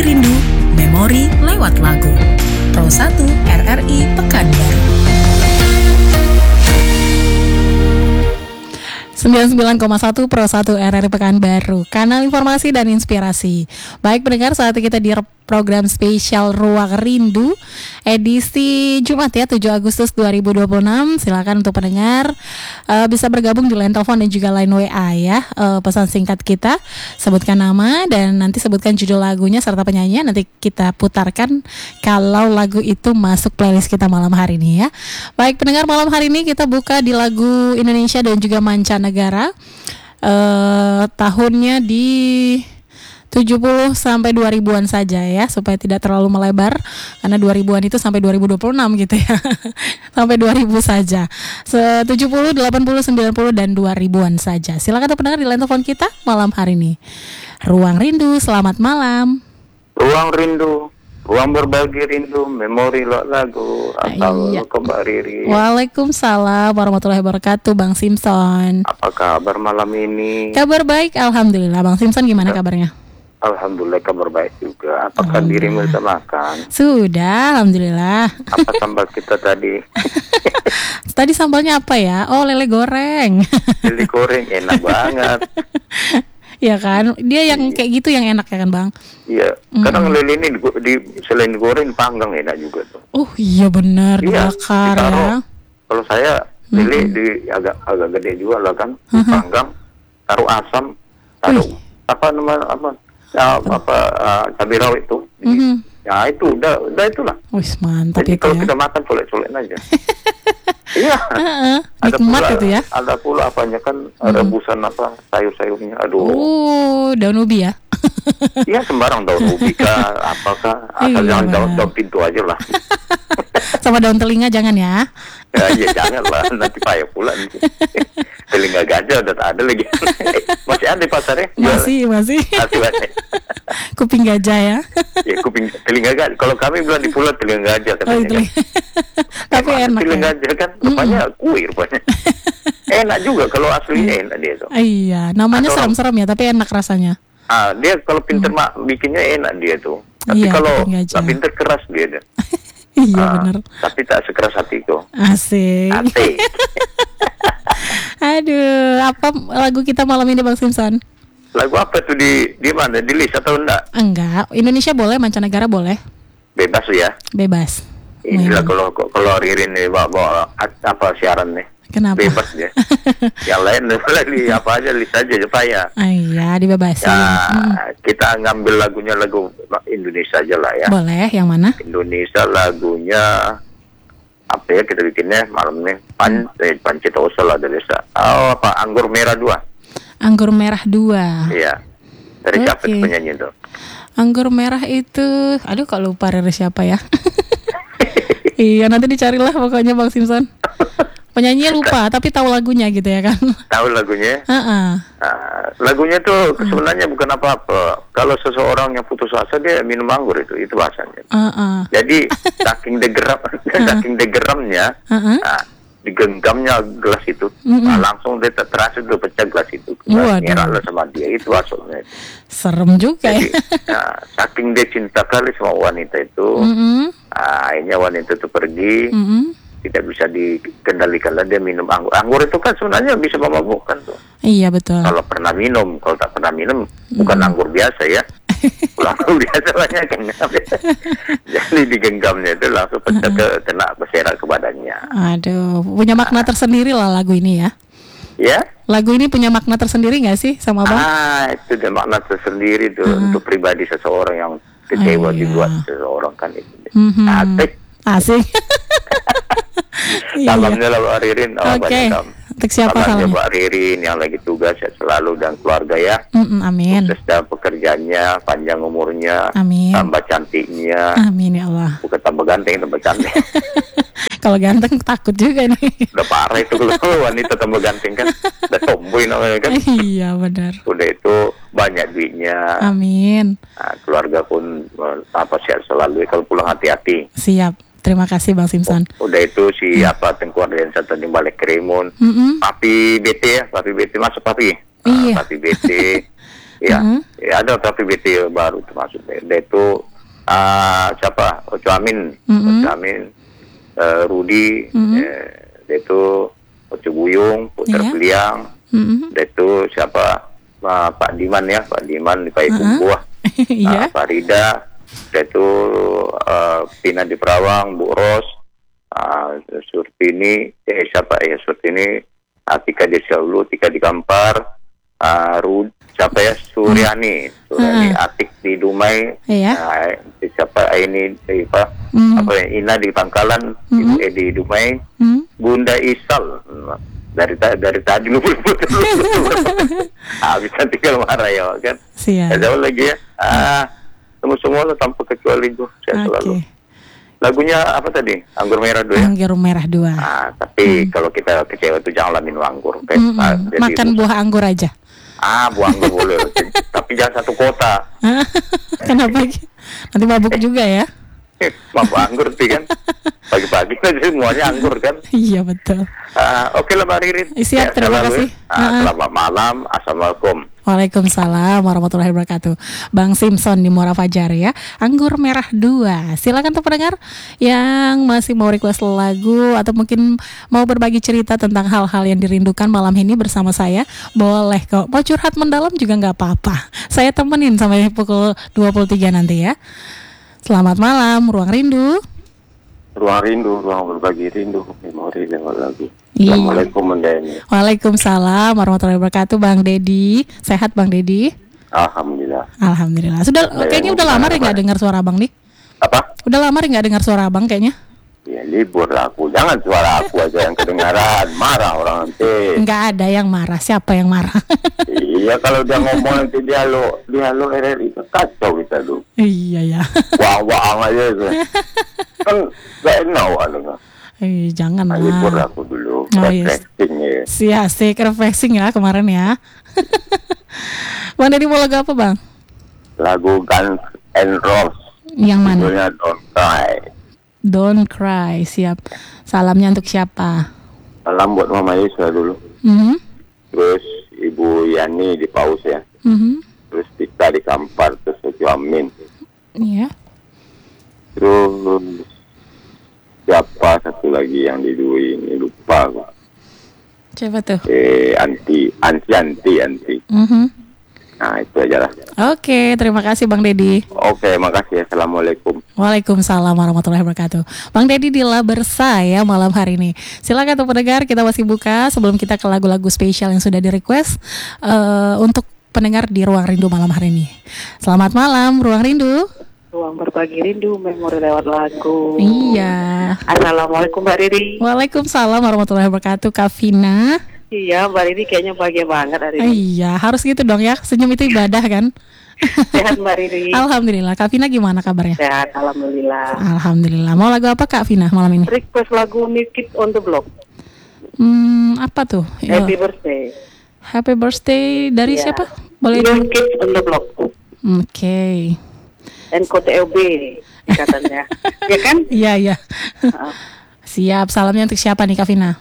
rindu, memori lewat lagu. Pro 1 RRI Pekanbaru. 99,1 Pro 1 RRI Pekanbaru, kanal informasi dan inspirasi. Baik pendengar, saat kita di program spesial Ruang Rindu edisi Jumat ya, 7 Agustus 2026. Silakan untuk pendengar bisa bergabung di line telepon dan juga line WA ya. Pesan singkat kita, sebutkan nama dan nanti sebutkan judul lagunya serta penyanyinya, nanti kita putarkan kalau lagu itu masuk playlist kita malam hari ini ya. Baik pendengar, malam hari ini kita buka di lagu Indonesia dan juga mancanegara. Tahunnya di 70 sampai 2000-an saja ya, supaya tidak terlalu melebar karena 2000-an itu sampai 2026 gitu ya. Sampai 2000 saja. 70, 80, 90 dan 2000-an saja. Silakan untuk pendengar di line telepon kita malam hari ini. Ruang Rindu, selamat malam. Ruang Rindu, ruang berbagi rindu, memori lagu. Assalamualaikum Mbak Riri. Waalaikumsalam warahmatullahi wabarakatuh, Bang Simpson. Apa kabar malam ini? Kabar baik, alhamdulillah. Bang Simpson gimana kabarnya? Alhamdulillah kabar baik juga. Apakah dirimu sudah makan? Sudah, alhamdulillah. Apa sambal kita tadi? Tadi sambalnya apa ya? Oh, lele goreng. Lele goreng enak banget. Iya kan? Dia yang kayak gitu yang enak ya kan, Bang? Iya. Kadang lele ini selain goreng panggang enak juga tuh. Oh iya benar, dibakar ya. Kalau saya lele agak gede juga lah kan, dipanggang, taruh asam, taruh cabai rawit itu. Ya itu udah itulah. Wih, mantap. Jadi itu kalau ya. kita makan colek-colek aja. Iya. Nikmat itu ya. Ada pula apanya kan rebusan sayur-sayurnya. Aduh. Oh, daun ubi ya. Iya sembarang daun ubi kah, apakah asal jangan daun pintu aja lah. Sama daun telinga jangan ya. Ya jangan lah, nanti payah pula nih. Telinga gajah udah tak ada lagi. Masih ada di pasarnya? Masih. Kuping gajah ya. Ya telinga gajah. Kalau kami bilang di pulau telinga gajah katanya. Tapi enak telinga ya. gajah kan rupanya kuih rupanya. Enak juga kalau aslinya enak dia tuh. Iya, namanya serem-serem ya, tapi enak rasanya. Dia kalau pinter bikinnya enak dia tuh. Tapi kalau nggak pinter keras dia deh. Iya benar. Tapi tak sekeras hatiku. Asik. Aduh, apa lagu kita malam ini Bang Simpson? Lagu apa tuh di mana? Di list atau enggak? Enggak, Indonesia boleh, mancanegara boleh. Bebas ya? Bebas. Inilah kalau Ririn nih bawa apa siaran nih. Kenapa? Bebas dia. Yang lain boleh apa aja list aja supaya. Iya, dibebasin. Ya, kita ngambil lagunya lagu Indonesia aja lah ya. Boleh, yang mana? Indonesia lagunya apa ya kita bikinnya malam nih? Pancita Usul ada desa. Anggur Merah 2. Anggur Merah 2. Iya. Dari siapa itu penyanyi itu? Anggur Merah itu, aduh kok lupa dari siapa ya. Iya, nanti dicarilah pokoknya Bang Simpson. Penyanyinya lupa, tapi tahu lagunya gitu ya kan? Tahu lagunya? Lagunya tuh sebenarnya bukan apa-apa. Kalau seseorang yang putus asa dia minum anggur itu bahasanya. Jadi saking degeramnya, digenggamnya gelas itu, langsung dia terasa udah pecah gelas itu. Ngerah lah sama dia, itu asalnya. Serem juga. Jadi, saking dia cinta kali sama wanita itu, akhirnya wanita itu pergi. Tidak bisa dikendalikan lah dia minum anggur. Anggur itu kan sebenarnya bisa memabukkan tuh. Iya betul. Kalau pernah minum, kalau tak pernah minum bukan anggur biasa ya. Anggur biasa banyak kan. Jadi digenggamnya itu langsung pecah kena berserak ke badannya. Aduh, punya makna tersendiri lah lagu ini ya. Ya? Lagu ini punya makna tersendiri nggak sih sama Bang? Itu dia makna tersendiri tuh untuk pribadi seseorang yang kecewa dibuat seseorang kan itu. Asik. Salamnya lah Mbak Ririn. Oke. Untuk siapa salamnya? Mbak Ririn yang lagi tugas ya selalu dan keluarga ya. Amin. Sukses dalam pekerjaannya, panjang umurnya, amin. Tambah cantiknya. Amin ya Allah. Bukan tambah ganteng, tambah cantik. Kalau ganteng takut juga nih. Udah parah itu kalau wanita tambah ganteng kan. Udah tomboy namanya kan. Iya benar. Udah itu banyak duitnya. Amin. Nah, keluarga pun sehat selalu. Kalau pulang hati-hati. Siap. Terima kasih Bang Simpson. Udah itu Tengku Ardian Satan di balik Kerimun. Papi BT ya, Papi BT masuk Papi. Iya. Papi BT ya. Ya ada tapi BT baru termasuk. Dia itu siapa? Oco Amin, Rudi, dia itu Oco Buyung, Puter Beliang, dia itu siapa? Pak Diman ya, Pak Diman di Paipung Buah, Pak Rida, dia itu Pina di Perawang, Bu Ros, Surtini, Surtini, Tika di Saulu, Tika di Kampar, siapa ya, Suryani, Atik di Dumai, siapa ini, Ina di Pangkalan, Ibu Edi di Dumai, Bunda Isal, dari tadi lu habis tinggal marah ya kan. Ada lagi ya, semua tanpa kecuali itu saya selalu. Lagunya apa tadi? Anggur Merah 2 ya? Anggur Merah 2. Tapi kalau kita kecewa itu jangan lamin anggur. Makan buah anggur aja. Buah anggur boleh. Tapi jangan satu kota. Kenapa? Nanti mabuk juga ya? Mabuk anggur sih kan. Pagi-pagi kan semuanya anggur kan. Iya betul. Oke lah Mbak Ririn. Siap, terima kasih. Selamat malam. Assalamualaikum. Waalaikumsalam warahmatullahi wabarakatuh. Bang Simpson di Muara Fajar ya. Anggur Merah 2. Silakan tuh pendengar yang masih mau request lagu atau mungkin mau berbagi cerita tentang hal-hal yang dirindukan malam ini bersama saya. Boleh kok. Mau curhat mendalam juga gak apa-apa. Saya temenin sampai pukul 23 nanti ya. Selamat malam, Ruang Rindu. Ruang rindu, ruang berbagi rindu, memori lewat lagu. Assalamualaikum Mendeni. Waalaikumsalam warahmatullahi wabarakatuh, Bang Dedi. Sehat Bang Dedi? Alhamdulillah. Sudah, kayaknya udah lama nggak dengar suara Abang nih. Apa? Udah lama nggak dengar suara Abang kayaknya. Ya libur lah aku, jangan suara aku aja yang kedengaran, marah orang nanti. Nggak ada yang marah, siapa yang marah? Iya kalau dia ngomong nanti dia lo RRI kacau kita dulu. Iya ya. Wah aja itu. Kan gak enak ada. Jangan lah. Libur aku dulu, refreshing ya. Asik refreshing ya kemarin ya. Bang Dedi mau lagu apa Bang? Lagu Guns N' Roses. Yang mana? Judulnya Don't Cry. Don't Cry, siap. Salamnya untuk siapa? Salam buat Mama Yusra dulu. Terus Ibu Yani di Paus ya. Terus Tika di Kampar, terus Ojo Amin. Iya. Terus siapa satu lagi yang di Dui ini lupa. Siapa tuh? Anti. Nah itu aja lah. Oke, terima kasih Bang Dedi. Oke, makasih. Assalamualaikum. Waalaikumsalam warahmatullahi wabarakatuh. Bang Dedi di Labersa ya malam hari ini. Silakan tuh pendengar, kita masih buka sebelum kita ke lagu-lagu spesial yang sudah di request untuk pendengar di Ruang Rindu malam hari ini. Selamat malam Ruang Rindu. Ruang berbagi rindu, memori lewat lagu. Iya. Assalamualaikum Mbak Riri. Waalaikumsalam warahmatullahi wabarakatuh, Kak Vina. Iya, Mbak Riri kayaknya bahagia banget hari ini. Iya, harus gitu dong ya. Senyum itu ibadah kan. Sehat Mbak Riri. Alhamdulillah. Kak Vina gimana kabarnya? Sehat, alhamdulillah. Alhamdulillah. Mau lagu apa Kak Vina malam ini? Request lagu New Kids on the Block. Apa tuh? Happy Birthday. Happy Birthday dari siapa? Boleh? New Kids on the Block. Oke. NKTOB katanya. Ya kan? Iya. Siap. Salamnya untuk siapa nih Kak Vina?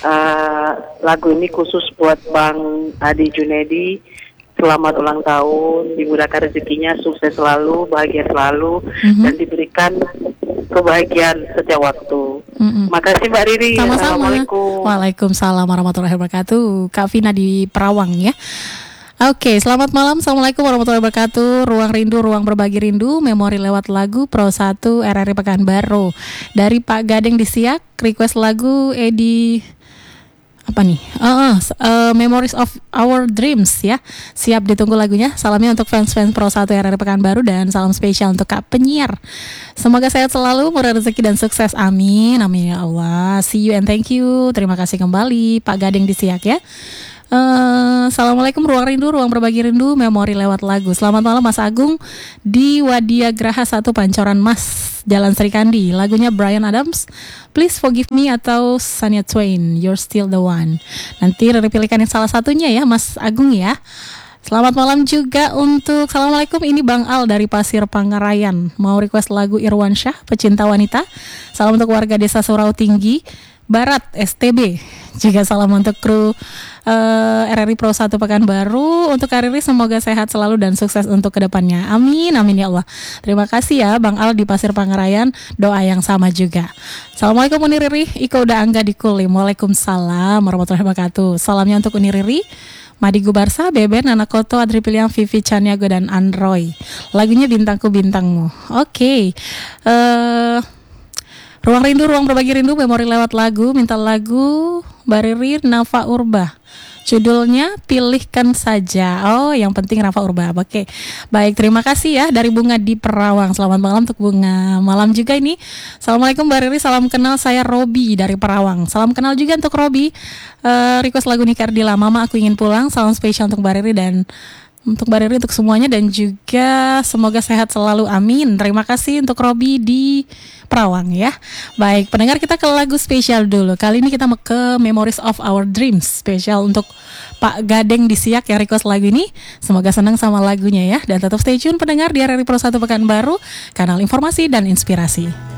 Lagu ini khusus buat Bang Adi Junedi. Selamat ulang tahun, dimudahkan rezekinya, sukses selalu, bahagia selalu, dan diberikan kebahagiaan setiap waktu. Makasih Mbak Riri. Sama-sama. Assalamualaikum. Waalaikumsalam warahmatullahi wabarakatuh. Kak Vina di Perawang ya. Oke, selamat malam. Assalamualaikum warahmatullahi wabarakatuh. Ruang Rindu, ruang berbagi rindu, memori lewat lagu Pro 1 RRI Pekanbaru. Dari Pak Gading di Siak, request lagu Edi apa nih? Memories of Our Dreams ya. Siap ditunggu lagunya. Salamnya untuk fans-fans Pro 1 RRI Pekanbaru dan salam spesial untuk Kak Penyiar. Semoga sehat selalu, murah rezeki dan sukses. Amin. Amin ya Allah. See you and thank you. Terima kasih kembali Pak Gading di Siak ya. Assalamualaikum Ruang Rindu, ruang berbagi rindu, memori lewat lagu. Selamat malam Mas Agung di Wadia Graha 1 Pancoran Mas, Jalan Serikandi. Lagunya Bryan Adams, Please Forgive Me atau Shania Twain, You're Still the One. Nanti pilihkan yang salah satunya ya Mas Agung ya. Selamat malam juga untuk Assalamualaikum, ini Bang Al dari Pasir Pangarayan. Mau request lagu Irwan Syah, Pecinta Wanita. Salam untuk warga desa Surau Tinggi, Barat STB. Juga salam untuk kru RRI Pro 1 Pekanbaru. Untuk Riri semoga sehat selalu dan sukses untuk kedepannya. Amin, amin ya Allah. Terima kasih ya Bang Al di Pasir Pangarayan. Doa yang sama juga. Assalamualaikum Uni Riri. Iko udah angga di Kulim. Waalaikumsalam warahmatullahi wabarakatuh. Salamnya untuk Uni Riri, Madi Gubarsa, Beben, Anak Koto, Adri Piliang, Vivi Chaniago, dan Androy. Lagunya Bintangku Bintangmu. Oke. Ruang Rindu, Ruang Berbagi Rindu, memori lewat lagu. Minta lagu Bariri Nafa Urba. Judulnya Pilihkan Saja. Oh, yang penting Nafa Urba. Oke. Baik, terima kasih ya dari Bunga di Perawang. Selamat malam untuk Bunga. Malam juga ini. Assalamualaikum Mbak Riri, salam kenal, saya Robi dari Perawang. Salam kenal juga untuk Robi. Request lagu Nika Ardila, Mama Aku Ingin Pulang. Salam spesial untuk Mbak Riri dan untuk Mbak Riri, untuk semuanya, dan juga semoga sehat selalu, amin. Terima kasih untuk Robi di Perawang ya. Baik, pendengar, kita ke lagu spesial dulu. Kali ini kita ke Memories of Our Dreams. Spesial untuk Pak Gadeng di Siak yang request lagu ini. Semoga senang sama lagunya ya. Dan tetap stay tune pendengar di RRI Pro 1 Pekanbaru, kanal informasi dan inspirasi.